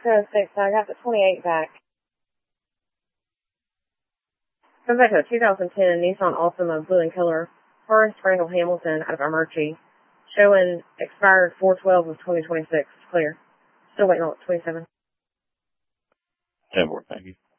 606, I got the 28 back. Comes back to a 2010 Nissan Altima blue in color. Forest Randall Hamilton out of Armurchie. Showing expired 4/12 of 2026. Clear. Still waiting on 27. 10-4, thank you.